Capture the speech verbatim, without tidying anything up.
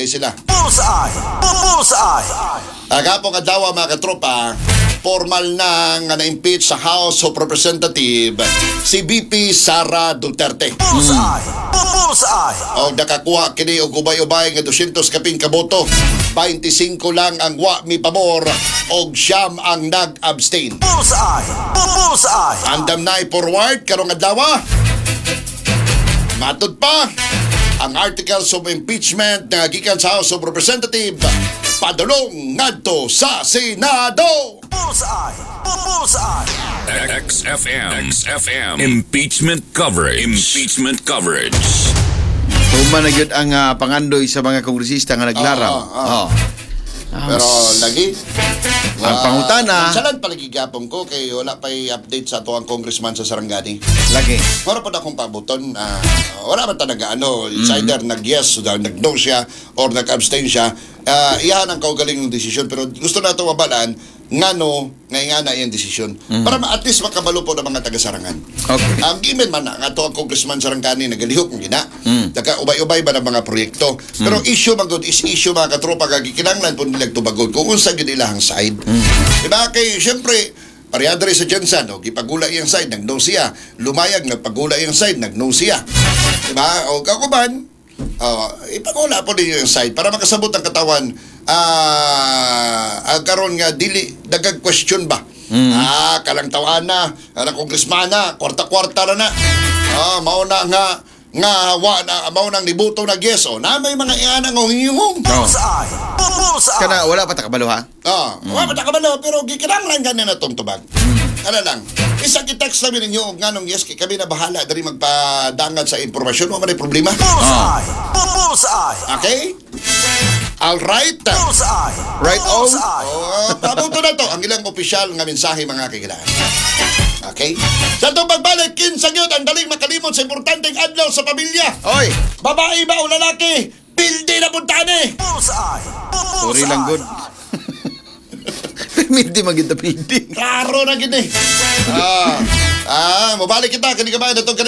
kay sila. Bullseye! Bullseye! Agapong adlaw mga katropa, formal na nga na-impeach sa House of Representatives si V P Sara Duterte. Bullseye! Bullseye! O nakakuha kini og ubay-ubay nga dosyentos kaping kaboto. twenty-five lang ang wa mi pabor og siyam ang nag-abstain. Bullseye! Bullseye! Andam na i-forward karong adlaw. Matud pa ang articles of impeachment nga gikan sa House of Representatives padulong ngadto sa Senado. Bullseye! Bullseye! X F M. X F M. Impeachment coverage. Impeachment coverage. Human na yun ang uh, pangandoy sa mga kongresista nga naglaraw. Oo, oo. Oh. Pero lagi Ang pangutana- Salan palagi gapon ko kay wala pa'y update sa tuwang congressman sa Sarangani. Lagi. Wala pa na akong pabuton. Uh, wala man talaga ano. It's either nag-yes, nag-no siya, or nag-abstain siya. Uh, iyan ang kaugaling ng desisyon. Pero gusto na ito mabalaan, nga no, nga nga na iyang desisyon. Para ma- at least makabalo po ng mga taga-Sarangan. Okay. Ang gimen man na, nga ito ang congressman Sarangani, nagalihok ng gina. Mm. Daga ubay-ubay ba ng mga proyekto. Pero issue man good is issue mga katropa, kagikinanglan po nilang tubagod. Kung unsa yun ilahang side. Diba? Kay, siyempre, pareha rin sa Jensen, no? Gipagula iyang side, nag-no siya. Lumayag, nagpagula iyang side, nag-no siya. Diba? O kakuban, uh, ipagula po din yung side para makasabot ang katawan. Ah, uh, karon nga dili dagag question ba? Ah, kalang tawana na, ang kongresmana, kwarta-kwarta na na. Ah, mao na nga nga wa na mao nang nibuto na yes o na may mga iana ng hingong. Bullseye! Bullseye! Kana wala pa takabalo ha? Ah, wa pa kabalo pero gikinanglan ganin na tong tubag. Ano lang, isa ki-text namin ninyo og nganong yes kay kami na bahala diri magpadangad sa impormasyon, wa man ay problema. Bullseye! Bullseye! Okay? All right. Bullseye! Right on. Bullseye! Oh, pabuto na to ang ilang opisyal nga mensahe mga kagilaan. Okay? Sa itong pagbalik, kinsa yun ang daling makalimot sa importanteng adlaw sa pamilya. Oy! Babae ba o lalaki? Pildi na puntaan eh! Bullseye! Sorry lang good. Hindi maganda pindi. Klaro na gini. Ah, ah, mabalik kita. Kani ka ba na itong